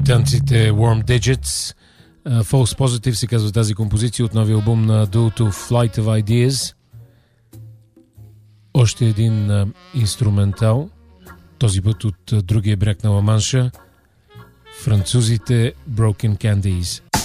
Британците Warm Digits. False Positive се казва тази композиция от новия албум на дуото Flight of Ideas. Още един инструментал, този път от другия бряг на Ла-Манша, французите Broken Candies.